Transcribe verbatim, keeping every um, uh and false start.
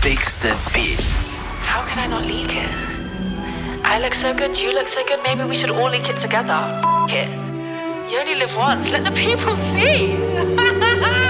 bigste Beats. How could I not leak it? I look so good, you look so good, maybe we should all leak it together. F it. You only live once, let the people see.